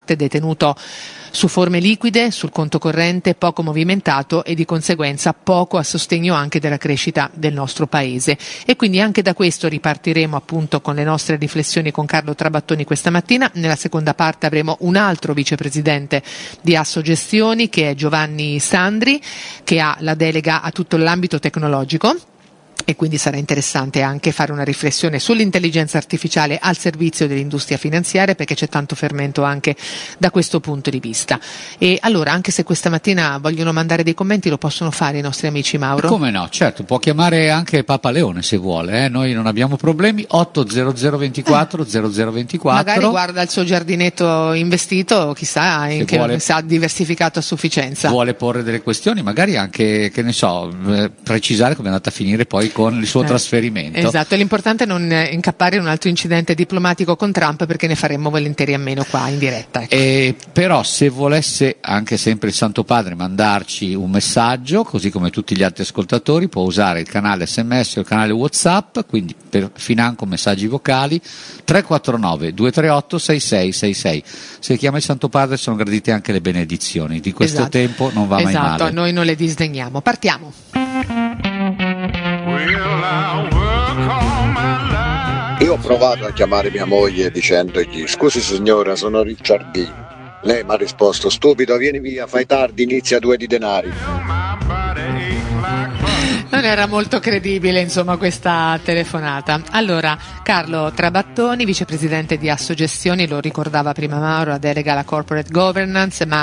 parte detenuto su forme liquide, sul conto corrente, poco movimentato e di conseguenza poco a sostegno anche della crescita del nostro paese. E quindi anche da questo ripartiremo appunto con le nostre riflessioni con Carlo Trabattoni questa mattina. Nella seconda parte avremo un altro vicepresidente di Assogestioni, che è Giovanni Sandri, che ha la delega a tutto l'ambito tecnologico. E quindi sarà interessante anche fare una riflessione sull'intelligenza artificiale al servizio dell'industria finanziaria, perché c'è tanto fermento anche da questo punto di vista. E allora, anche se questa mattina vogliono mandare dei commenti, lo possono fare i nostri amici, Mauro? Come no, certo, può chiamare anche Papa Leone se vuole, noi non abbiamo problemi. 80024 0024. Magari guarda il suo giardinetto investito, chissà, se ha diversificato a sufficienza. Vuole porre delle questioni, magari anche, che ne so, precisare come è andata a finire poi con il suo trasferimento. Esatto, l'importante è non incappare in un altro incidente diplomatico con Trump, perché ne faremmo volentieri a meno qua in diretta. Però se volesse anche sempre il Santo Padre mandarci un messaggio, così come tutti gli altri ascoltatori, può usare il canale SMS o il canale WhatsApp, quindi per financo messaggi vocali 349 238 6666. Se chiama il Santo Padre sono gradite anche le benedizioni, di questo tempo non va mai male. Esatto, noi non le disdegniamo. Partiamo. Io ho provato a chiamare mia moglie dicendogli: scusi signora, sono Ricciardino. Lei mi ha risposto: stupido, vieni via, fai tardi, inizia 2 di denari. Non era molto credibile, insomma, questa telefonata. Allora, Carlo Trabattoni, vicepresidente di Assogestioni, lo ricordava prima Mauro, la delega alla corporate governance, ma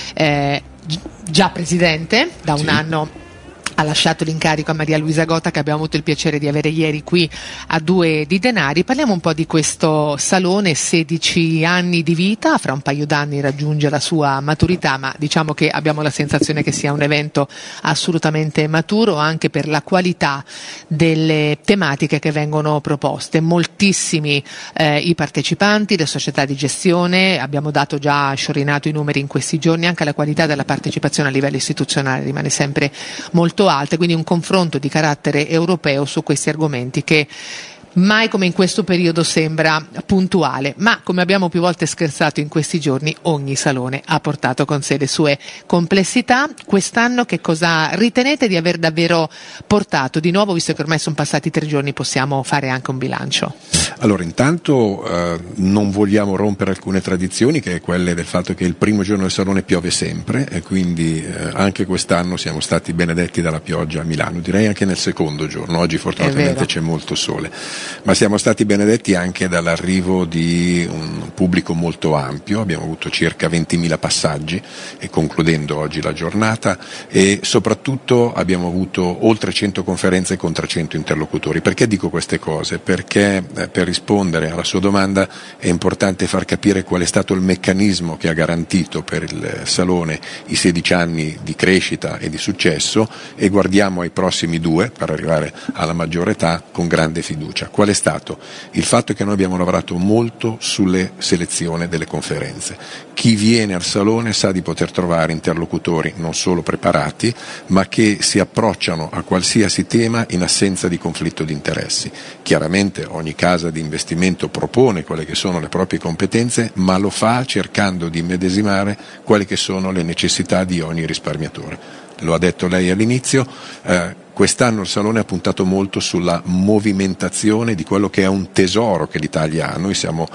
già presidente da un anno. Ha lasciato l'incarico a Maria Luisa Gota, che abbiamo avuto il piacere di avere ieri qui a 2 di denari. Parliamo un po' di questo salone, 16 anni di vita, fra un paio d'anni raggiunge la sua maturità, ma diciamo che abbiamo la sensazione che sia un evento assolutamente maturo anche per la qualità delle tematiche che vengono proposte. Moltissimi i partecipanti, le società di gestione, abbiamo già sciorinato i numeri in questi giorni, anche la qualità della partecipazione a livello istituzionale rimane sempre molto alte, quindi un confronto di carattere europeo su questi argomenti che mai come in questo periodo sembra puntuale, ma come abbiamo più volte scherzato in questi giorni, ogni salone ha portato con sé le sue complessità. Quest'anno che cosa ritenete di aver davvero portato di nuovo, visto che ormai sono passati 3 giorni, possiamo fare anche un bilancio? Allora, intanto non vogliamo rompere alcune tradizioni, che è quelle del fatto che il primo giorno del salone piove sempre, e quindi anche quest'anno siamo stati benedetti dalla pioggia a Milano, direi anche nel secondo giorno. Oggi fortunatamente c'è molto sole, ma siamo stati benedetti anche dall'arrivo di un pubblico molto ampio. Abbiamo avuto circa 20.000 passaggi, e concludendo oggi la giornata, e soprattutto abbiamo avuto oltre 100 conferenze con 300 interlocutori. Perché dico queste cose? Perché per rispondere alla sua domanda è importante far capire qual è stato il meccanismo che ha garantito per il Salone i 16 anni di crescita e di successo, e guardiamo ai prossimi 2 per arrivare alla maggiore età con grande fiducia. Qual è stato? Il fatto che noi abbiamo lavorato molto sulle selezioni delle conferenze. Chi viene al Salone sa di poter trovare interlocutori non solo preparati, ma che si approcciano a qualsiasi tema in assenza di conflitto di interessi. Chiaramente ogni casa di investimento propone quelle che sono le proprie competenze, ma lo fa cercando di immedesimare quelle che sono le necessità di ogni risparmiatore. Lo ha detto lei all'inizio, quest'anno il Salone ha puntato molto sulla movimentazione di quello che è un tesoro che l'Italia ha. Noi siamo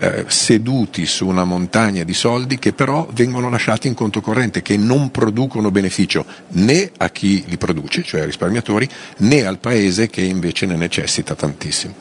seduti su una montagna di soldi che però vengono lasciati in conto corrente, che non producono beneficio né a chi li produce, cioè ai risparmiatori, né al Paese, che invece ne necessita tantissimo.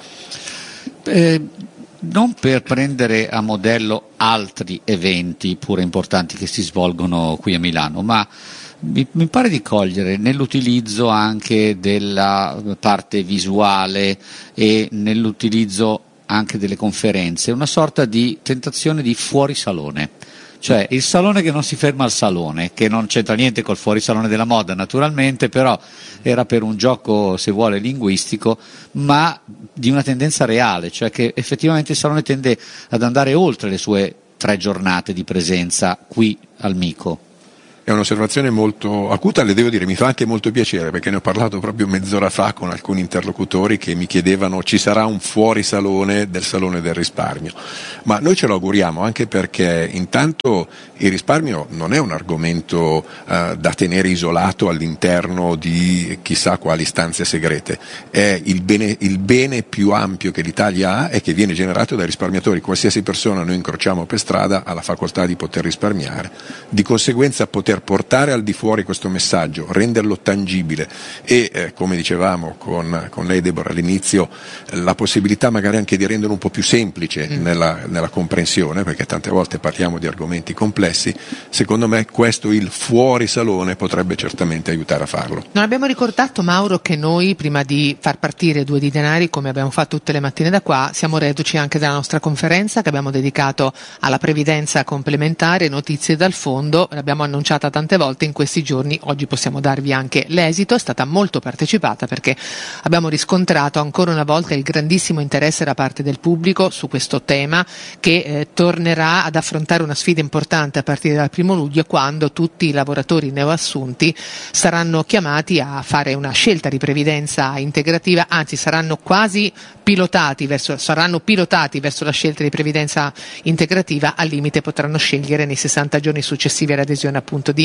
Non per prendere a modello altri eventi pure importanti che si svolgono qui a Milano, ma mi pare di cogliere nell'utilizzo anche della parte visuale e nell'utilizzo anche delle conferenze una sorta di tentazione di fuorisalone. Cioè il salone che non si ferma al salone, che non c'entra niente col fuorisalone della moda naturalmente, però era per un gioco, se vuole, linguistico, ma di una tendenza reale, cioè che effettivamente il salone tende ad andare oltre le sue 3 giornate di presenza qui al Mico. È un'osservazione molto acuta, le devo dire, mi fa anche molto piacere, perché ne ho parlato proprio mezz'ora fa con alcuni interlocutori che mi chiedevano: ci sarà un fuorisalone del Salone del Risparmio? Ma noi ce lo auguriamo, anche perché intanto il risparmio non è un argomento da tenere isolato all'interno di chissà quali stanze segrete, è il bene più ampio che l'Italia ha e che viene generato dai risparmiatori. Qualsiasi persona noi incrociamo per strada ha la facoltà di poter risparmiare, di conseguenza poter portare al di fuori questo messaggio, renderlo tangibile e come dicevamo con lei Deborah all'inizio, la possibilità magari anche di renderlo un po' più semplice nella comprensione, perché tante volte parliamo di argomenti complessi. Secondo me questo, il fuori salone, potrebbe certamente aiutare a farlo. Non abbiamo ricordato, Mauro, che noi prima di far partire 2 di denari, come abbiamo fatto tutte le mattine da qua, siamo reduci anche dalla nostra conferenza che abbiamo dedicato alla previdenza complementare, notizie dal fondo, l'abbiamo annunciata tante volte in questi giorni. Oggi possiamo darvi anche l'esito, è stata molto partecipata perché abbiamo riscontrato ancora una volta il grandissimo interesse da parte del pubblico su questo tema, che tornerà ad affrontare una sfida importante a partire dal 1° luglio, quando tutti i lavoratori neoassunti saranno chiamati a fare una scelta di previdenza integrativa, anzi saranno pilotati verso la scelta di previdenza integrativa. Al limite potranno scegliere nei 60 giorni successivi all'adesione appunto di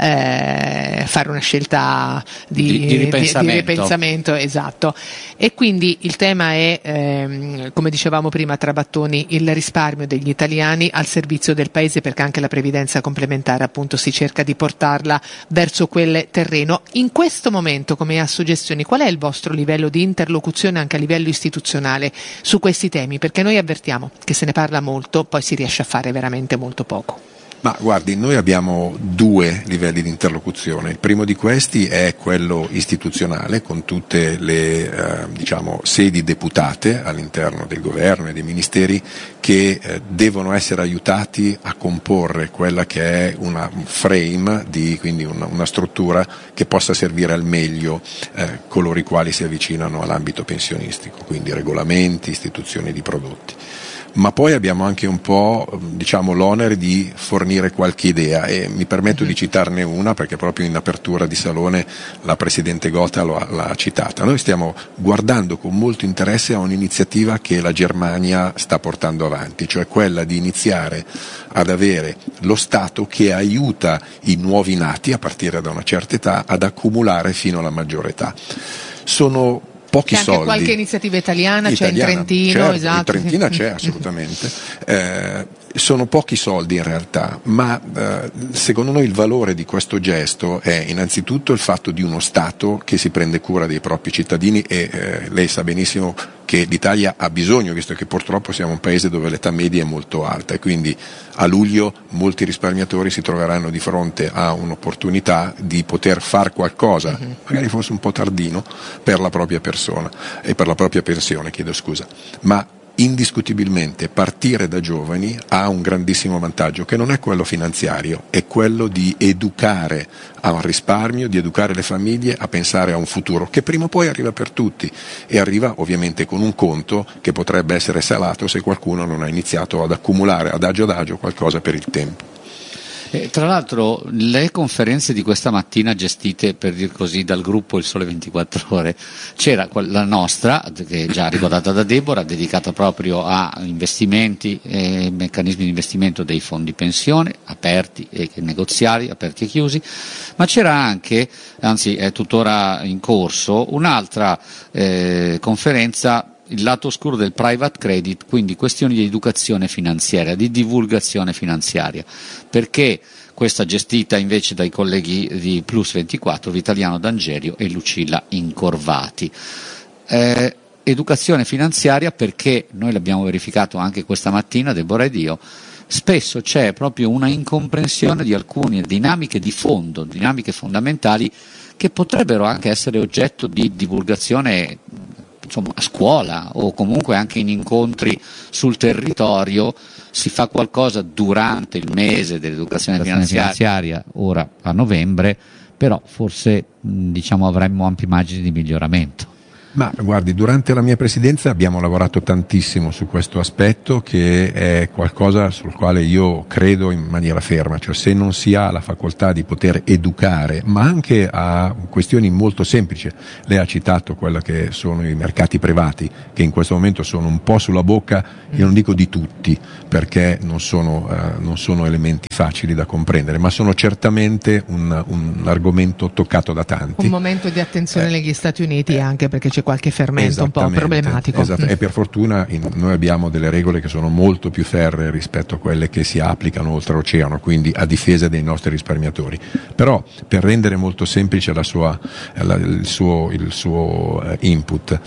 fare una scelta di ripensamento, esatto. E quindi il tema è, come dicevamo prima, Trabattoni, il risparmio degli italiani al servizio del paese, perché anche la previdenza complementare appunto si cerca di portarla verso quel terreno. In questo momento, come Assogestioni, qual è il vostro livello di interlocuzione anche a livello istituzionale su questi temi? Perché noi avvertiamo che se ne parla molto, poi si riesce a fare veramente molto poco. Ma guardi, noi abbiamo 2 livelli di interlocuzione. Il primo di questi è quello istituzionale, con tutte le sedi deputate all'interno del governo e dei ministeri che devono essere aiutati a comporre quella che è una frame, quindi una struttura che possa servire al meglio coloro i quali si avvicinano all'ambito pensionistico, quindi regolamenti, istituzioni di prodotti. Ma poi abbiamo anche un po' l'onere di fornire qualche idea, e mi permetto di citarne una perché proprio in apertura di salone la Presidente Gotha l'ha citata. Noi stiamo guardando con molto interesse a un'iniziativa che la Germania sta portando avanti, cioè quella di iniziare ad avere lo Stato che aiuta i nuovi nati a partire da una certa età ad accumulare fino alla maggiore età. Sono pochi c'è anche soldi. Qualche iniziativa italiana, c'è in Trentino, certo, esatto. In Trentina c'è assolutamente. Sono pochi soldi in realtà, ma secondo noi il valore di questo gesto è innanzitutto il fatto di uno Stato che si prende cura dei propri cittadini, e lei sa benissimo che l'Italia ha bisogno, visto che purtroppo siamo un paese dove l'età media è molto alta, e quindi a luglio molti risparmiatori si troveranno di fronte a un'opportunità di poter far qualcosa, magari forse un po' tardino, per la propria persona e per la propria pensione, ma indiscutibilmente partire da giovani ha un grandissimo vantaggio, che non è quello finanziario, è quello di educare a un risparmio, di educare le famiglie a pensare a un futuro che prima o poi arriva per tutti, e arriva ovviamente con un conto che potrebbe essere salato se qualcuno non ha iniziato ad accumulare adagio adagio qualcosa per il tempo. Tra l'altro le conferenze di questa mattina gestite, per dir così, dal gruppo Il Sole 24 Ore, c'era la nostra, che è già ricordata da Deborah, dedicata proprio a investimenti e meccanismi di investimento dei fondi pensione, aperti e negoziali, aperti e chiusi, ma c'era anche, anzi è tuttora in corso, un'altra conferenza, il lato oscuro del private credit, quindi questioni di educazione finanziaria, di divulgazione finanziaria, perché questa gestita invece dai colleghi di Plus 24, Vitaliano D'Angerio e Lucilla Incorvati. Educazione finanziaria perché, noi l'abbiamo verificato anche questa mattina, Deborah ed io, spesso c'è proprio una incomprensione di alcune dinamiche di fondo, dinamiche fondamentali, che potrebbero anche essere oggetto di divulgazione, insomma, a scuola o comunque anche in incontri sul territorio. Si fa qualcosa durante il mese dell'educazione finanziaria, ora a novembre, però forse avremmo ampie margini di miglioramento. Ma guardi, durante la mia presidenza abbiamo lavorato tantissimo su questo aspetto, che è qualcosa sul quale io credo in maniera ferma, cioè se non si ha la facoltà di poter educare, ma anche a questioni molto semplici. Lei ha citato quello che sono i mercati privati, che in questo momento sono un po' sulla bocca, io non dico di tutti, perché non sono elementi facili da comprendere, ma sono certamente un argomento toccato da tanti. Un momento di attenzione negli Stati Uniti, anche perché c'è qualche fermento un po' problematico. E per fortuna noi abbiamo delle regole che sono molto più ferree rispetto a quelle che si applicano oltreoceano, quindi a difesa dei nostri risparmiatori. Però, per rendere molto semplice il suo input,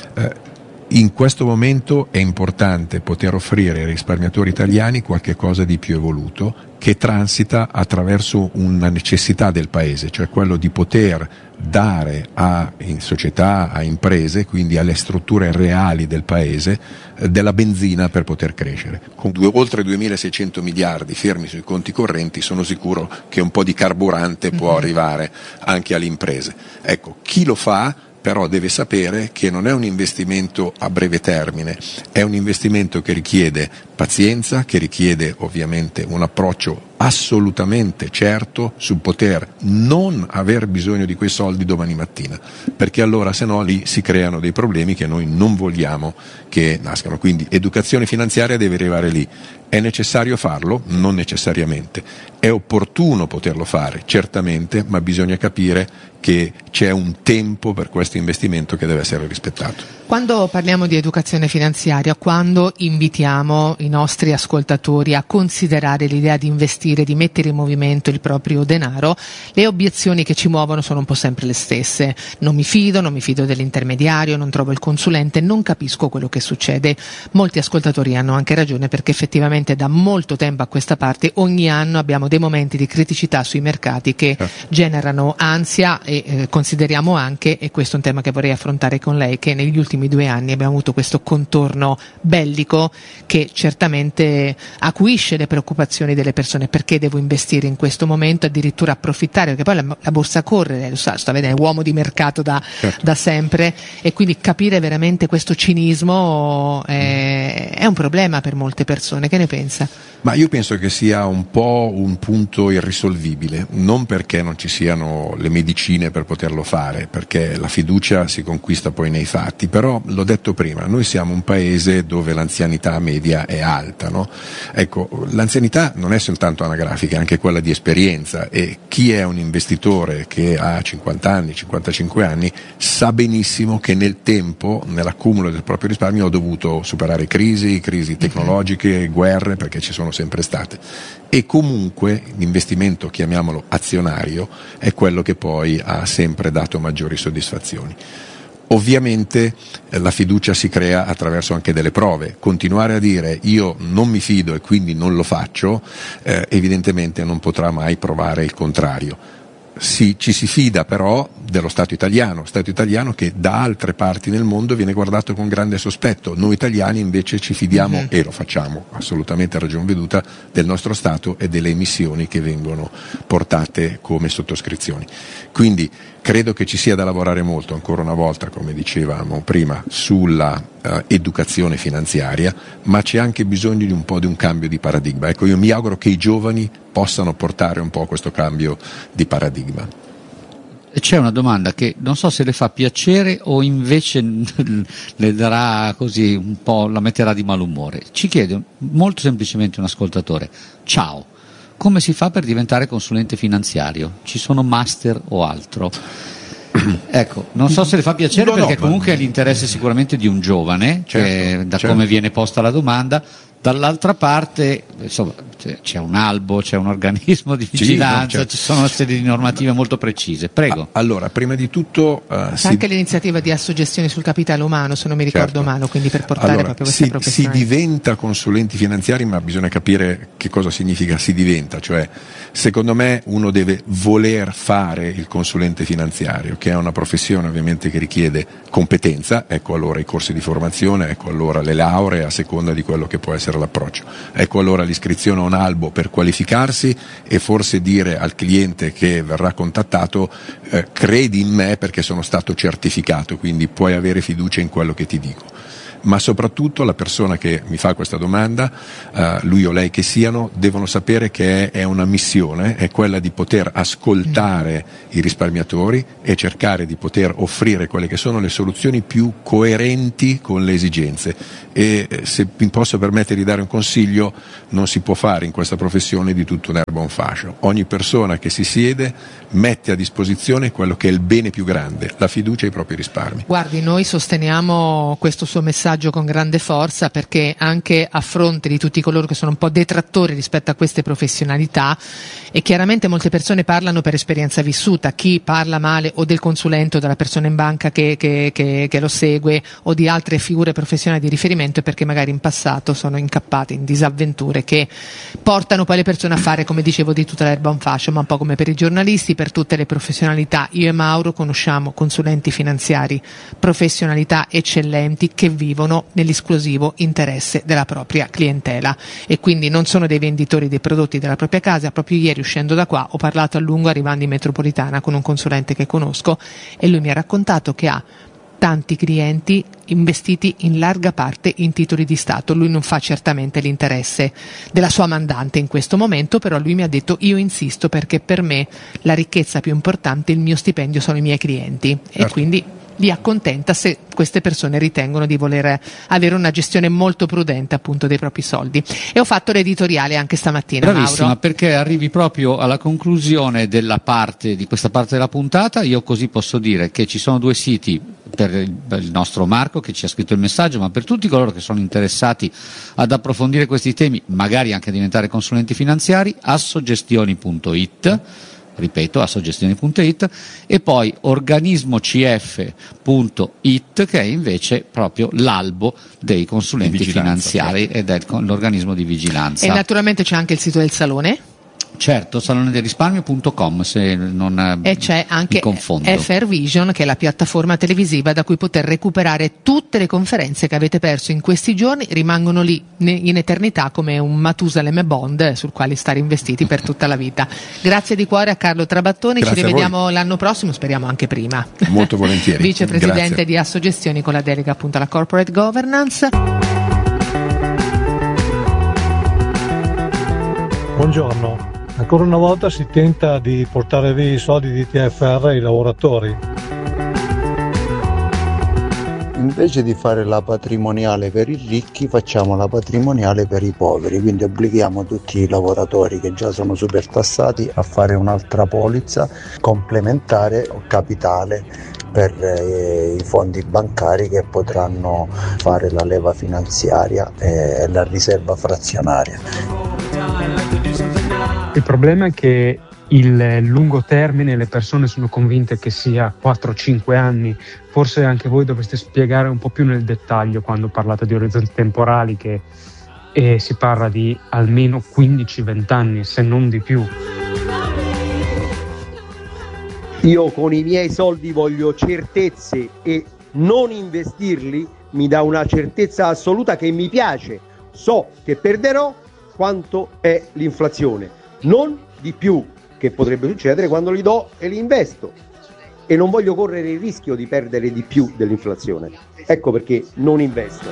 in questo momento è importante poter offrire ai risparmiatori italiani qualche cosa di più evoluto, che transita attraverso una necessità del Paese, cioè quello di poter dare in società, a imprese, quindi alle strutture reali del Paese, della benzina per poter crescere. Con oltre 2.600 miliardi fermi sui conti correnti, sono sicuro che un po' di carburante può arrivare anche alle imprese. Ecco, chi lo fa però deve sapere che non è un investimento a breve termine, è un investimento che richiede pazienza, che richiede ovviamente un approccio assolutamente certo sul poter non aver bisogno di quei soldi domani mattina, perché allora se no lì si creano dei problemi che noi non vogliamo che nascano. Quindi educazione finanziaria deve arrivare lì. È necessario farlo? Non necessariamente. È opportuno poterlo fare? Certamente, ma bisogna capire che c'è un tempo per questo investimento che deve essere rispettato. Quando parliamo di educazione finanziaria, quando invitiamo i nostri ascoltatori a considerare l'idea di investire, di mettere in movimento il proprio denaro, le obiezioni che ci muovono sono un po' sempre le stesse. Non mi fido dell'intermediario, non trovo il consulente, non capisco quello che succede. Molti ascoltatori hanno anche ragione, perché effettivamente da molto tempo a questa parte ogni anno abbiamo dei momenti di criticità sui mercati che generano ansia e consideriamo anche, e questo è un tema che vorrei affrontare con lei, che negli ultimi 2 anni abbiamo avuto questo contorno bellico che certamente acuisce le preoccupazioni delle persone. Perché devo investire in questo momento, addirittura approfittare, perché poi la borsa corre, lei lo sa, sta vedendo, è uomo di mercato da sempre, e quindi capire veramente questo cinismo è un problema per molte persone. Che ne pensa? Ma io penso che sia un po' un punto irrisolvibile, non perché non ci siano le medicine per poterlo fare, perché la fiducia si conquista poi nei fatti, però l'ho detto prima, noi siamo un paese dove l'anzianità media è alta, no? Ecco, l'anzianità non è soltanto anagrafica, è anche quella di esperienza, e chi è un investitore che ha 50 anni, 55 anni, sa benissimo che nel tempo, nell'accumulo del proprio risparmio, ho dovuto superare crisi tecnologiche, guerre, perché ci sono sempre state, e comunque l'investimento, chiamiamolo azionario, è quello che poi ha sempre dato maggiori soddisfazioni. Ovviamente la fiducia si crea attraverso anche delle prove. Continuare a dire io non mi fido e quindi non lo faccio, evidentemente non potrà mai provare il contrario. Ci si fida però dello Stato italiano che da altre parti nel mondo viene guardato con grande sospetto. Noi italiani invece ci fidiamo, e lo facciamo assolutamente a ragion veduta, del nostro Stato e delle emissioni che vengono portate come sottoscrizioni. Quindi credo che ci sia da lavorare molto, ancora una volta, come dicevamo prima, sulla educazione finanziaria, ma c'è anche bisogno di un cambio di paradigma. Ecco, io mi auguro che i giovani possano portare un po' questo cambio di paradigma. C'è una domanda che non so se le fa piacere o invece le darà così un po', la metterà di malumore. Ci chiede molto semplicemente un ascoltatore: ciao, come si fa per diventare consulente finanziario? Ci sono master o altro? Ecco, non so se le fa piacere, perché comunque è l'interesse sicuramente di un giovane, certo. Come viene posta la domanda. Dall'altra parte, insomma, c'è un albo, c'è un organismo di vigilanza, certo. Ci sono una serie di normative molto precise. Prego. Allora, prima di tutto c'è anche l'iniziativa di Assogestioni sul capitale umano, se non mi ricordo male, quindi per portare proprio questa professione. Si diventa consulenti finanziari, ma bisogna capire che cosa significa si diventa, cioè secondo me uno deve voler fare il consulente finanziario, che è una professione ovviamente che richiede competenza, ecco allora i corsi di formazione, ecco allora le lauree a seconda di quello che può essere cambiare l'approccio. Ecco allora l'iscrizione a un albo per qualificarsi e forse dire al cliente che verrà contattato credi in me perché sono stato certificato, quindi puoi avere fiducia in quello che ti dico. Ma soprattutto la persona che mi fa questa domanda, lui o lei che siano, devono sapere che è una missione, è quella di poter ascoltare i risparmiatori e cercare di poter offrire quelle che sono le soluzioni più coerenti con le esigenze. E se mi posso permettere di dare un consiglio, non si può fare in questa professione di tutto d'erba un fascio. Ogni persona che si siede mette a disposizione quello che è il bene più grande, la fiducia ai propri risparmi. Guardi, noi sosteniamo questo suo messaggio con grande forza, perché anche a fronte di tutti coloro che sono un po' detrattori rispetto a queste professionalità, e chiaramente molte persone parlano per esperienza vissuta, chi parla male o del consulente o della persona in banca che lo segue o di altre figure professionali di riferimento, è perché magari in passato sono incappate in disavventure che portano poi le persone a fare, come dicevo, di tutta l'erba un fascio, ma un po' come per i giornalisti, per tutte le professionalità. Io e Mauro conosciamo consulenti finanziari, professionalità eccellenti che vivono nell'esclusivo interesse della propria clientela e quindi non sono dei venditori dei prodotti della propria casa. Proprio ieri, uscendo da qua, ho parlato a lungo arrivando in metropolitana con un consulente che conosco e lui mi ha raccontato che ha tanti clienti investiti in larga parte in titoli di Stato. Lui non fa certamente l'interesse della sua mandante in questo momento, però lui mi ha detto: io insisto perché per me la ricchezza più importante, il mio stipendio, sono i miei clienti. Certo. E quindi li accontenta se queste persone ritengono di voler avere una gestione molto prudente appunto dei propri soldi. E ho fatto l'editoriale anche stamattina. Bravissima, Mauro, perché arrivi proprio alla conclusione di questa parte della puntata. Io così posso dire che ci sono due siti per il nostro Marco che ci ha scritto il messaggio, ma per tutti coloro che sono interessati ad approfondire questi temi, magari anche a diventare consulenti finanziari, assogestioni.it, ripeto, assogestioni.it, e poi organismocf.it, che è invece proprio l'albo dei consulenti finanziari, ed è l'organismo di vigilanza. E naturalmente c'è anche il sito del Salone. Certo, salonederisparmio.com, se non e c'è anche mi confondo. FR Vision, che è la piattaforma televisiva da cui poter recuperare tutte le conferenze che avete perso in questi giorni, rimangono lì in eternità come un Matusalemme Bond sul quale stare investiti per tutta la vita. Grazie di cuore a Carlo Trabattoni. Grazie, ci rivediamo l'anno prossimo, speriamo anche prima. Molto volentieri. Vicepresidente Grazie. di Assogestioni con la delega appunto alla corporate governance. Buongiorno. Ancora una volta si tenta di portare via i soldi di TFR ai lavoratori. Invece di fare la patrimoniale per i ricchi, facciamo la patrimoniale per i poveri, quindi obblighiamo tutti i lavoratori che già sono supertassati a fare un'altra polizza complementare o capitale per i fondi bancari che potranno fare la leva finanziaria e la riserva frazionaria. Il problema è che il lungo termine, le persone sono convinte che sia 4-5 anni, forse anche voi dovreste spiegare un po' più nel dettaglio quando parlate di orizzonti temporali che si parla di almeno 15-20 anni, se non di più. Io con i miei soldi voglio certezze e non investirli mi dà una certezza assoluta che mi piace. So che perderò quanto è l'inflazione, non di più, che potrebbe succedere quando li do e li investo, e non voglio correre il rischio di perdere di più dell'inflazione. Ecco perché non investo.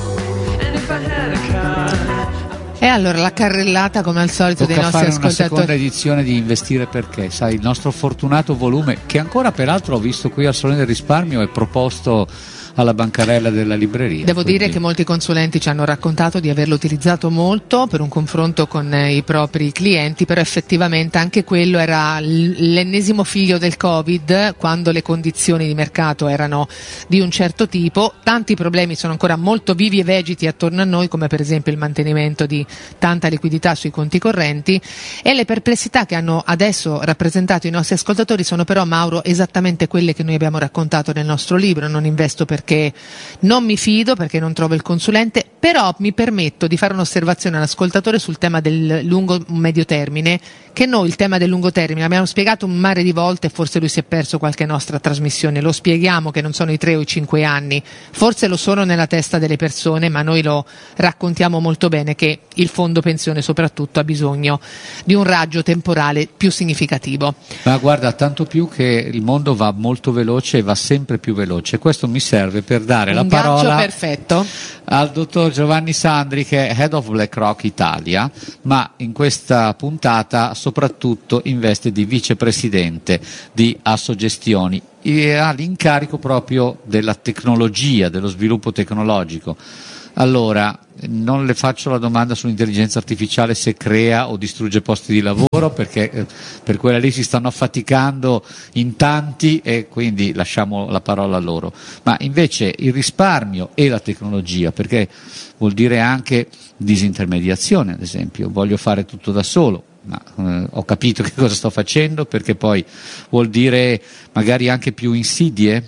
E allora la carrellata come al solito Tocca dei nostri fare una ascoltatori. seconda edizione di Investire Perché, sai, il nostro fortunato volume, che ancora peraltro ho visto qui al Salone del Risparmio, è proposto alla bancarella della libreria. Devo dire che molti consulenti ci hanno raccontato di averlo utilizzato molto per un confronto con i propri clienti, però effettivamente anche quello era l'ennesimo figlio del Covid, quando le condizioni di mercato erano di un certo tipo. Tanti problemi sono ancora molto vivi e vegeti attorno a noi, come per esempio il mantenimento di tanta liquidità sui conti correnti, e le perplessità che hanno adesso rappresentato i nostri ascoltatori sono però, Mauro, esattamente quelle che noi abbiamo raccontato nel nostro libro. Non investo perché non mi fido, perché non trovo il consulente, però mi permetto di fare un'osservazione all'ascoltatore sul tema del lungo-medio termine, che noi il tema del lungo termine l'abbiamo spiegato un mare di volte e forse lui si è perso qualche nostra trasmissione. Lo spieghiamo che non sono i 3 o i 5 anni, forse lo sono nella testa delle persone, ma noi lo raccontiamo molto bene che il fondo pensione soprattutto ha bisogno di un raggio temporale più significativo. Ma guarda, tanto più che il mondo va molto veloce e va sempre più veloce. Questo mi serve per dare la parola perfetto al dottor Giovanni Sandri, che è Head of BlackRock Italia, ma in questa puntata soprattutto investe di vicepresidente di Assogestioni e ha l'incarico proprio della tecnologia, dello sviluppo tecnologico. Allora, non le faccio la domanda sull'intelligenza artificiale se crea o distrugge posti di lavoro, perché per quella lì si stanno affaticando in tanti e quindi lasciamo la parola a loro. Ma invece il risparmio e la tecnologia, perché vuol dire anche disintermediazione, ad esempio, voglio fare tutto da solo. Ma ho capito che cosa sto facendo, perché poi vuol dire magari anche più insidie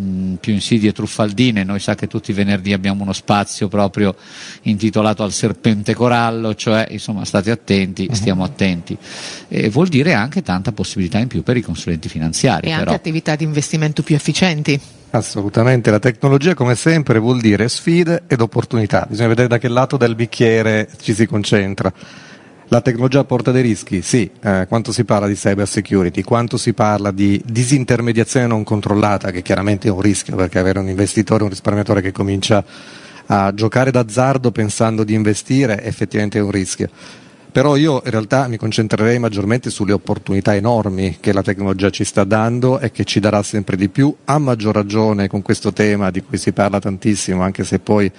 truffaldine. Noi sa che tutti i venerdì abbiamo uno spazio proprio intitolato al serpente corallo, cioè insomma state attenti, stiamo attenti, e vuol dire anche tanta possibilità in più per i consulenti finanziari e anche attività di investimento più efficienti. Assolutamente, la tecnologia come sempre vuol dire sfide ed opportunità, bisogna vedere da che lato del bicchiere ci si concentra. La tecnologia porta dei rischi? Sì, quanto si parla di cyber security, quanto si parla di disintermediazione non controllata, che chiaramente è un rischio, perché avere un investitore, un risparmiatore che comincia a giocare d'azzardo pensando di investire effettivamente è un rischio. Però io in realtà mi concentrerei maggiormente sulle opportunità enormi che la tecnologia ci sta dando e che ci darà sempre di più, a maggior ragione con questo tema di cui si parla tantissimo, anche se poi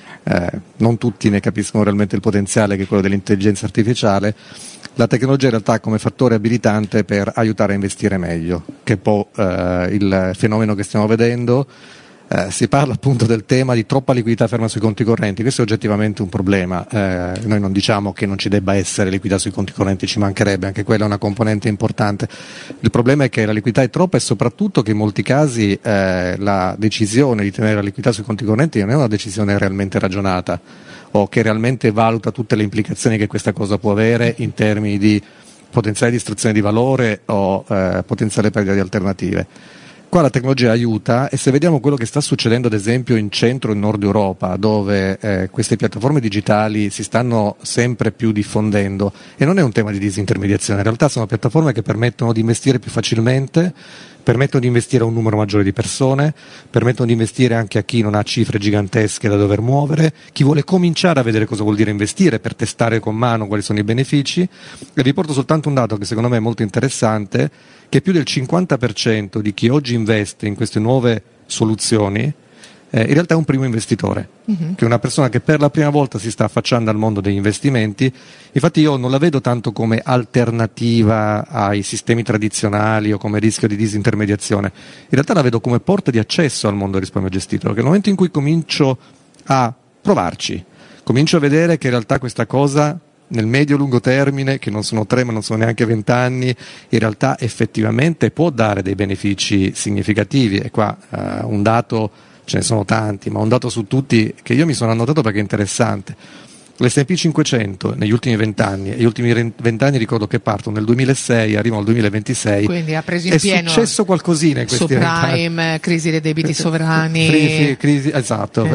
non tutti ne capiscono realmente il potenziale, che è quello dell'intelligenza artificiale. La tecnologia in realtà come fattore abilitante per aiutare a investire meglio, che è un po' il fenomeno che stiamo vedendo. Si parla appunto del tema di troppa liquidità ferma sui conti correnti. Questo è oggettivamente un problema. Noi non diciamo che non ci debba essere liquidità sui conti correnti, ci mancherebbe, anche quella è una componente importante. Il problema è che la liquidità è troppa e soprattutto che in molti casi la decisione di tenere la liquidità sui conti correnti non è una decisione realmente ragionata o che realmente valuta tutte le implicazioni che questa cosa può avere in termini di potenziale distruzione di valore o potenziale perdita di alternative. Qua la tecnologia aiuta, e se vediamo quello che sta succedendo ad esempio in centro e nord Europa, dove queste piattaforme digitali si stanno sempre più diffondendo, e non è un tema di disintermediazione, in realtà sono piattaforme che permettono di investire più facilmente, permettono di investire a un numero maggiore di persone, permettono di investire anche a chi non ha cifre gigantesche da dover muovere, chi vuole cominciare a vedere cosa vuol dire investire per testare con mano quali sono i benefici. E vi porto soltanto un dato che secondo me è molto interessante, che più del 50% di chi oggi investe in queste nuove soluzioni in realtà è un primo investitore, che è una persona che per la prima volta si sta affacciando al mondo degli investimenti. Infatti io non la vedo tanto come alternativa ai sistemi tradizionali o come rischio di disintermediazione, in realtà la vedo come porta di accesso al mondo del risparmio gestito, perché nel momento in cui comincio a provarci, comincio a vedere che in realtà questa cosa nel medio-lungo termine, che non sono 3 ma non sono neanche 20 anni, in realtà effettivamente può dare dei benefici significativi. E qua un dato, ce ne sono tanti, ma un dato su tutti che io mi sono annotato perché è interessante. L'S&P 500 negli ultimi 20 anni, e gli ultimi 20 anni ricordo che partono nel 2006, arrivano al 2026, quindi ha preso in pieno, è successo qualcosina in questi 20 anni. Subprime, crisi dei debiti sovrani, esatto,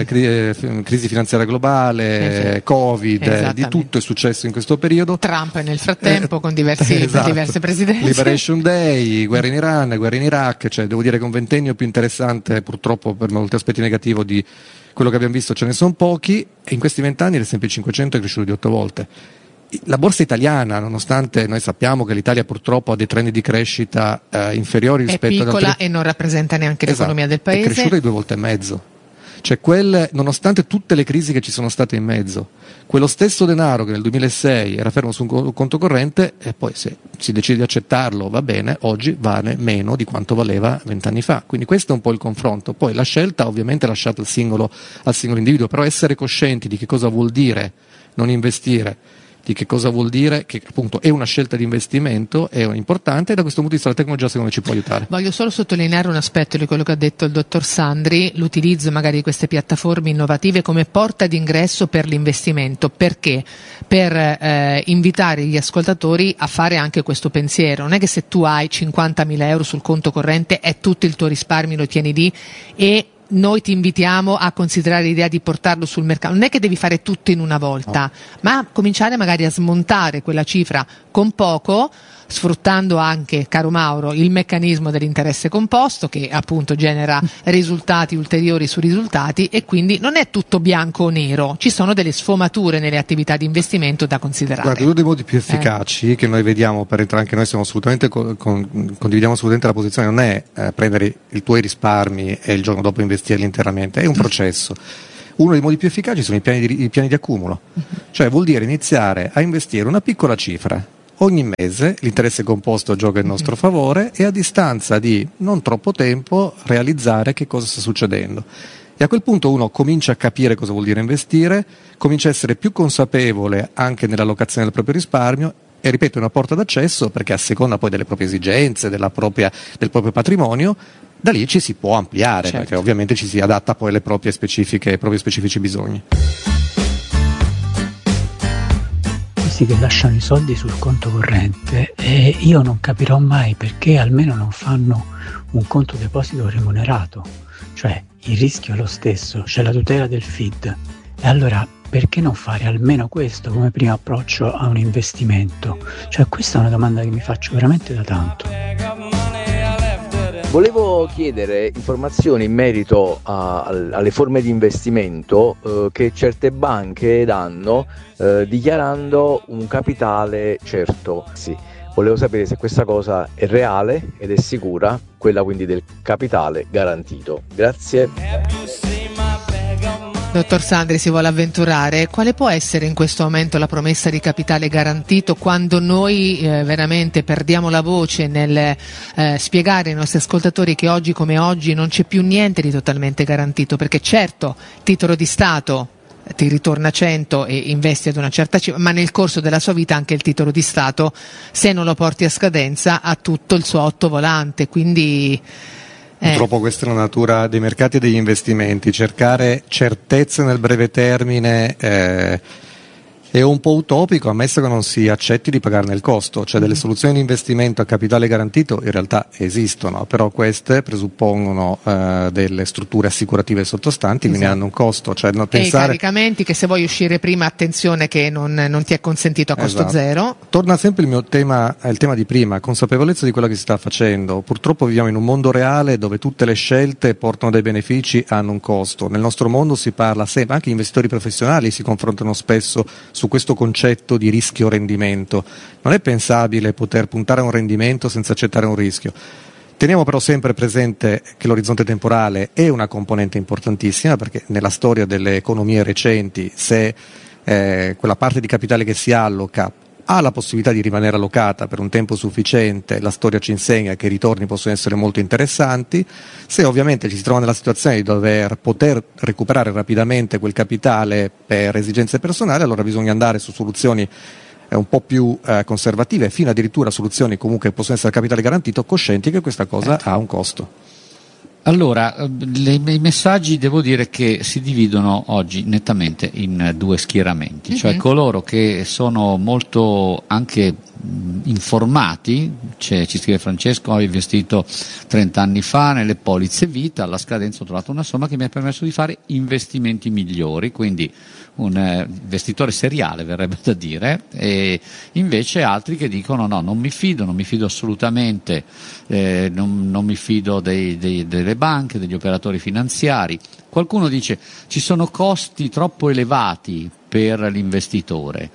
crisi finanziaria globale, Covid, di tutto è successo in questo periodo. Trump nel frattempo con diverse presidenze, Liberation Day, guerra in Iran, guerra in Iraq, cioè devo dire che un ventennio più interessante, purtroppo per molti aspetti negativi, di quello che abbiamo visto ce ne sono pochi, e in questi 20 anni l'S&P 500 è cresciuto di 8 volte. La borsa italiana, nonostante noi sappiamo che l'Italia purtroppo ha dei trend di crescita inferiori rispetto ad altri, è piccola e non rappresenta neanche l'economia del paese, è cresciuta di 2 volte e mezzo. Cioè nonostante tutte le crisi che ci sono state in mezzo, quello stesso denaro che nel 2006 era fermo su un conto corrente, e poi se si decide di accettarlo va bene, oggi vale meno di quanto valeva 20 anni fa. Quindi questo è un po' il confronto. Poi la scelta ovviamente è lasciata al singolo individuo, però essere coscienti di che cosa vuol dire non investire. Di che cosa vuol dire? Che appunto è una scelta di investimento, è importante, e da questo punto di vista la tecnologia secondo me ci può aiutare. Voglio solo sottolineare un aspetto di quello che ha detto il dottor Sandri, l'utilizzo magari di queste piattaforme innovative come porta d'ingresso per l'investimento. Perché? Per invitare gli ascoltatori a fare anche questo pensiero. Non è che se tu hai 50.000 euro sul conto corrente è tutto il tuo risparmio, lo tieni lì, e noi ti invitiamo a considerare l'idea di portarlo sul mercato. Non è che devi fare tutto in una volta, ma cominciare magari a smontare quella cifra con poco, sfruttando anche, caro Mauro, il meccanismo dell'interesse composto, che appunto genera risultati ulteriori su risultati, e quindi non è tutto bianco o nero, ci sono delle sfumature nelle attività di investimento da considerare. Guarda, uno dei modi più efficaci che noi vediamo, per entrare anche noi siamo assolutamente condividiamo assolutamente la posizione, non è prendere i tuoi risparmi e il giorno dopo investirli interamente, è un processo. Uno dei modi più efficaci sono i piani di accumulo, cioè vuol dire iniziare a investire una piccola cifra. Ogni mese l'interesse composto gioca in nostro favore, e a distanza di non troppo tempo realizzare che cosa sta succedendo. E a quel punto uno comincia a capire cosa vuol dire investire, comincia a essere più consapevole anche nell'allocazione del proprio risparmio, e ripeto, è una porta d'accesso, perché a seconda poi delle proprie esigenze, del proprio patrimonio, da lì ci si può ampliare, certo, perché ovviamente ci si adatta poi alle proprie ai propri specifici bisogni. Che lasciano i soldi sul conto corrente, e io non capirò mai perché almeno non fanno un conto deposito remunerato, cioè il rischio è lo stesso, c'è la tutela del FID, e allora perché non fare almeno questo come primo approccio a un investimento? Cioè questa è una domanda che mi faccio veramente da tanto. Volevo chiedere informazioni in merito alle forme di investimento che certe banche danno dichiarando un capitale certo. Sì, volevo sapere se questa cosa è reale ed è sicura, quella quindi del capitale garantito. Grazie. Dottor Sandri, si vuole avventurare? Quale può essere in questo momento la promessa di capitale garantito, quando noi veramente perdiamo la voce nel spiegare ai nostri ascoltatori che oggi come oggi non c'è più niente di totalmente garantito? Perché certo, titolo di Stato ti ritorna 100 e investi ad una certa cifra, ma nel corso della sua vita anche il titolo di Stato, se non lo porti a scadenza, ha tutto il suo otto volante, quindi... Purtroppo questa è la natura dei mercati e degli investimenti, cercare certezze nel breve termine è un po' utopico, ammesso che non si accetti di pagarne il costo, cioè delle soluzioni di investimento a capitale garantito in realtà esistono, però queste presuppongono delle strutture assicurative sottostanti, quindi hanno un costo, cioè pensare... E i caricamenti che se vuoi uscire prima, attenzione che non ti è consentito a costo zero. Torna sempre il tema di prima, consapevolezza di quello che si sta facendo. Purtroppo viviamo in un mondo reale dove tutte le scelte portano dei benefici, hanno un costo. Nel nostro mondo si parla sempre, anche gli investitori professionali si confrontano spesso su questo concetto di rischio-rendimento. Non è pensabile poter puntare a un rendimento senza accettare un rischio. Teniamo però sempre presente che l'orizzonte temporale è una componente importantissima, perché nella storia delle economie recenti, se quella parte di capitale che si alloca ha la possibilità di rimanere allocata per un tempo sufficiente, la storia ci insegna che i ritorni possono essere molto interessanti. Se ovviamente ci si trova nella situazione di poter recuperare rapidamente quel capitale per esigenze personali, allora bisogna andare su soluzioni un po' più conservative, fino addirittura a soluzioni comunque che possono essere a capitale garantito, coscienti che questa cosa ha un costo. Allora, i messaggi devo dire che si dividono oggi nettamente in due schieramenti, cioè coloro che sono molto anche informati, ci scrive Francesco, ho investito 30 anni fa nelle polizze vita, alla scadenza ho trovato una somma che mi ha permesso di fare investimenti migliori, quindi un investitore seriale verrebbe da dire, e invece altri che dicono no, non mi fido assolutamente, non mi fido delle banche, degli operatori finanziari. Qualcuno dice ci sono costi troppo elevati per l'investitore.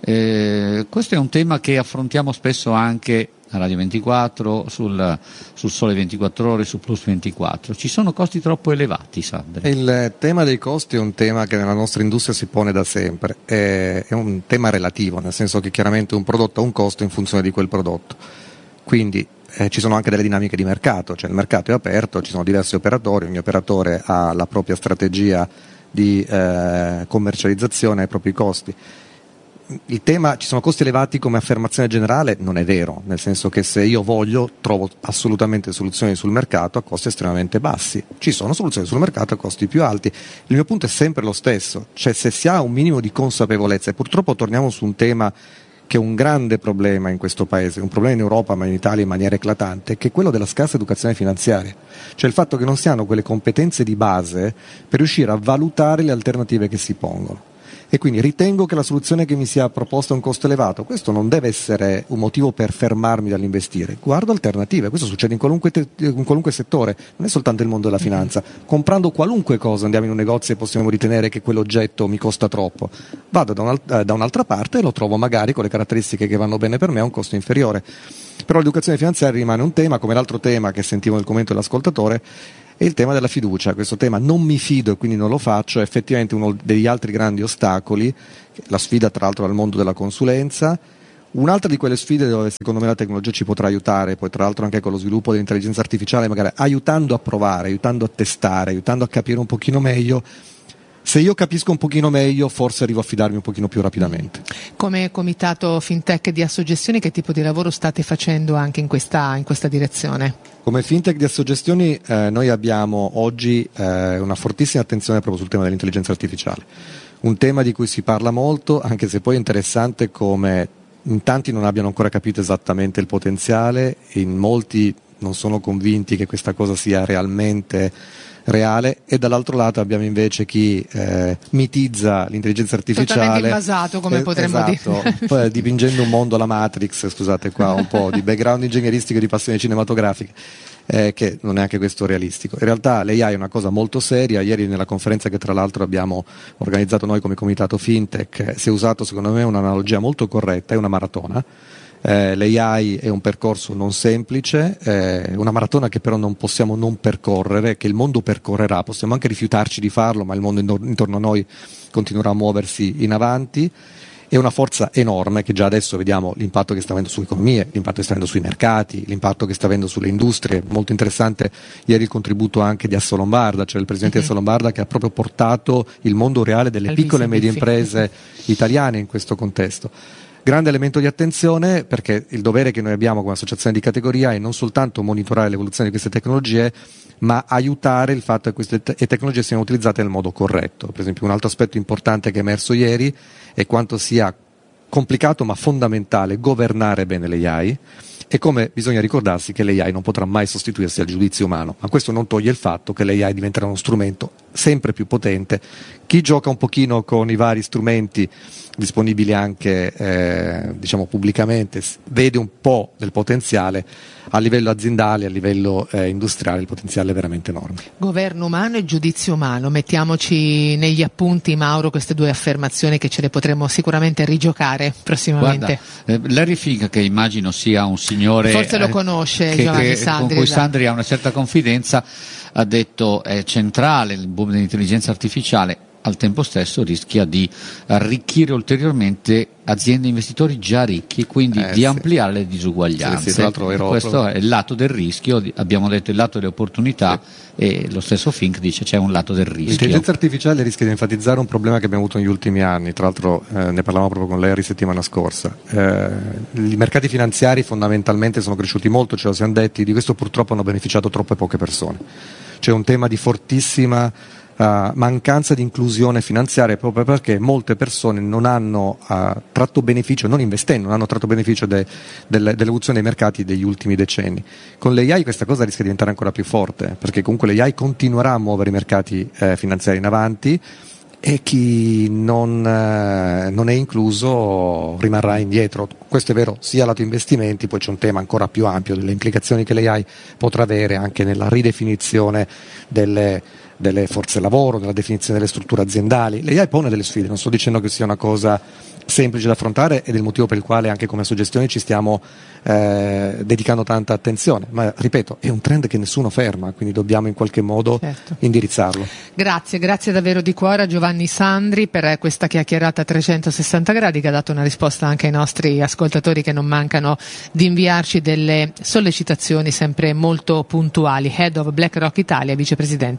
Questo è un tema che affrontiamo spesso anche a Radio 24, sul Sole 24 Ore, su Plus 24. Ci sono costi troppo elevati, Sandri? Il tema dei costi è un tema che nella nostra industria si pone da sempre, è un tema relativo, nel senso che chiaramente un prodotto ha un costo in funzione di quel prodotto, quindi ci sono anche delle dinamiche di mercato, cioè il mercato è aperto, ci sono diversi operatori, ogni operatore ha la propria strategia di commercializzazione ai propri costi. il tema ci sono costi elevati come affermazione generale non è vero, nel senso che se io voglio trovo assolutamente soluzioni sul mercato a costi estremamente bassi. Ci sono soluzioni sul mercato a costi più alti. Il mio punto è sempre lo stesso, cioè se si ha un minimo di consapevolezza, e purtroppo torniamo su un tema che è un grande problema in questo paese, un problema in Europa ma in Italia in maniera eclatante, che è quello della scarsa educazione finanziaria, cioè il fatto che non si hanno quelle competenze di base per riuscire a valutare le alternative che si pongono. E quindi ritengo che la soluzione che mi sia proposta a un costo elevato, questo non deve essere un motivo per fermarmi dall'investire, guardo alternative, questo succede in qualunque settore, non è soltanto il mondo della finanza. Comprando qualunque cosa andiamo in un negozio e possiamo ritenere che quell'oggetto mi costa troppo, vado da un'altra parte e lo trovo magari con le caratteristiche che vanno bene per me a un costo inferiore. Però l'educazione finanziaria rimane un tema, come l'altro tema che sentivo nel commento dell'ascoltatore, è il tema della fiducia. Questo tema non mi fido e quindi non lo faccio, è effettivamente uno degli altri grandi ostacoli, la sfida tra l'altro al mondo della consulenza. Un'altra di quelle sfide dove secondo me la tecnologia ci potrà aiutare, poi tra l'altro anche con lo sviluppo dell'intelligenza artificiale, magari aiutando a provare, aiutando a testare, aiutando a capire un pochino meglio. Se io capisco un pochino meglio, forse arrivo a fidarmi un pochino più rapidamente. Come comitato fintech di Assogestioni, che tipo di lavoro state facendo anche in questa direzione? Come fintech di Assogestioni noi abbiamo oggi una fortissima attenzione proprio sul tema dell'intelligenza artificiale. Un tema di cui si parla molto, anche se poi è interessante come in tanti non abbiano ancora capito esattamente il potenziale, in molti non sono convinti che questa cosa sia realmente reale, e dall'altro lato abbiamo invece chi mitizza l'intelligenza artificiale totalmente invasato, come potremmo dire, poi dipingendo un mondo alla Matrix, scusate qua un po' di background ingegneristico e di passione cinematografica, che non è anche questo realistico. In realtà l'AI è una cosa molto seria. Ieri nella conferenza che tra l'altro abbiamo organizzato noi come comitato fintech si è usato secondo me un'analogia molto corretta, è una maratona. L'AI è un percorso non semplice, una maratona che però non possiamo non percorrere, che il mondo percorrerà, possiamo anche rifiutarci di farlo, ma il mondo intorno a noi continuerà a muoversi in avanti. È una forza enorme che già adesso vediamo l'impatto che sta avendo sulle economie, l'impatto che sta avendo sui mercati, l'impatto che sta avendo sulle industrie. Molto interessante ieri il contributo anche di Assolombarda, cioè il presidente di Assolombarda, che ha proprio portato il mondo reale delle piccole e medie imprese italiane in questo contesto. Grande elemento di attenzione, perché il dovere che noi abbiamo come associazione di categoria è non soltanto monitorare l'evoluzione di queste tecnologie, ma aiutare il fatto che queste tecnologie siano utilizzate nel modo corretto. Per esempio, un altro aspetto importante che è emerso ieri è quanto sia complicato ma fondamentale governare bene l'AI, e come bisogna ricordarsi che l'AI non potrà mai sostituirsi al giudizio umano, ma questo non toglie il fatto che l'AI diventerà uno strumento sempre più potente. Chi gioca un pochino con i vari strumenti disponibili anche diciamo pubblicamente vede un po' del potenziale. A livello aziendale, a livello industriale il potenziale è veramente enorme. Governo umano e giudizio umano, mettiamoci negli appunti, Mauro, queste due affermazioni che ce le potremo sicuramente rigiocare prossimamente. Guarda, Larry Fink, che immagino sia un signore forse lo conosce, Giovanni Sandri, con cui Sandri ha una certa confidenza, ha detto è centrale il boom dell'intelligenza artificiale, al tempo stesso rischia di arricchire ulteriormente aziende e investitori già ricchi, quindi di ampliare le disuguaglianze. Tra l'altro Questo è il lato del rischio, abbiamo detto il lato delle opportunità, e lo stesso Fink dice c'è un lato del rischio. L'intelligenza artificiale rischia di enfatizzare un problema che abbiamo avuto negli ultimi anni, tra l'altro ne parlavamo proprio con Larry settimana scorsa. I mercati finanziari fondamentalmente sono cresciuti molto, ce lo siamo detti, di questo purtroppo hanno beneficiato troppe poche persone. C'è un tema di fortissima mancanza di inclusione finanziaria, proprio perché molte persone non hanno tratto beneficio, non investendo, non hanno tratto beneficio dell'evoluzione dei mercati degli ultimi decenni. Con l'AI questa cosa rischia di diventare ancora più forte, perché comunque l'AI continuerà a muovere i mercati finanziari in avanti, e chi non è incluso rimarrà indietro. Questo è vero sia lato investimenti, poi c'è un tema ancora più ampio delle implicazioni che l'AI potrà avere anche nella ridefinizione delle forze lavoro, nella definizione delle strutture aziendali. L'AI pone delle sfide, non sto dicendo che sia una cosa semplice da affrontare, ed è il motivo per il quale anche come Assogestioni ci stiamo dedicando tanta attenzione, ma ripeto, è un trend che nessuno ferma, quindi dobbiamo in qualche modo indirizzarlo. Grazie davvero di cuore a Giovanni Sandri per questa chiacchierata a 360 gradi, che ha dato una risposta anche ai nostri ascoltatori, che non mancano di inviarci delle sollecitazioni sempre molto puntuali. Head of BlackRock Italia, vicepresidente di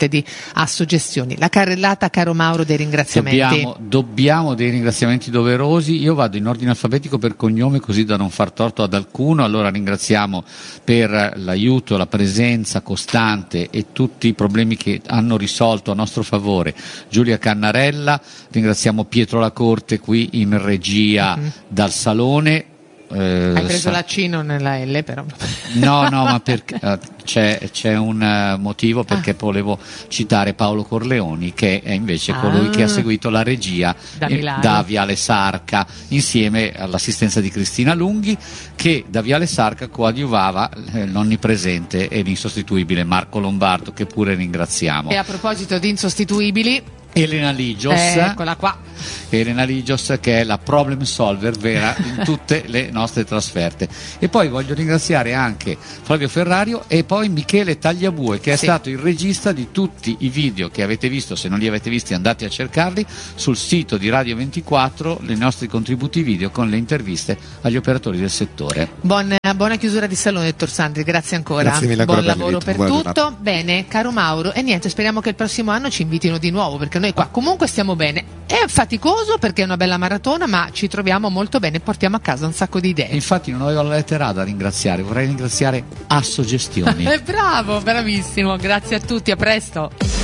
Assogestioni. La carrellata, caro Mauro, dei ringraziamenti. Dobbiamo dei ringraziamenti doverosi. Io vado in ordine alfabetico per cognome, così da non far torto ad alcuno. Allora ringraziamo per l'aiuto, la presenza costante e tutti i problemi che hanno risolto a nostro favore Giulia Cannarella, ringraziamo Pietro Lacorte qui in regia dal salone. Hai preso la C non nella L, però. No, ma perché c'è un motivo, perché volevo citare Paolo Corleoni, che è invece colui che ha seguito la regia da Viale Sarca, insieme all'assistenza di Cristina Lunghi, che da Viale Sarca coadiuvava l'onnipresente e l'insostituibile Marco Lombardo, che pure ringraziamo. E a proposito di insostituibili, Elena Ligios, eccola qua. Elena Ligios, che è la problem solver vera in tutte le nostre trasferte. E poi voglio ringraziare anche Flavio Ferrario e poi Michele Tagliabue, che è stato il regista di tutti i video che avete visto. Se non li avete visti, andate a cercarli sul sito di Radio 24, i nostri contributi video con le interviste agli operatori del settore. Buona chiusura di salone, dottor Sandri, grazie ancora. Grazie mille, buon lavoro per tutto. Giornata. Bene, caro Mauro, e niente, speriamo che il prossimo anno ci invitino di nuovo, perché noi qua comunque stiamo bene. È faticoso perché è una bella maratona, ma ci troviamo molto bene e portiamo a casa un sacco di idee. Infatti non avevo la lettera da ringraziare, vorrei ringraziare Assogestioni. Bravo, bravissimo, grazie a tutti, a presto.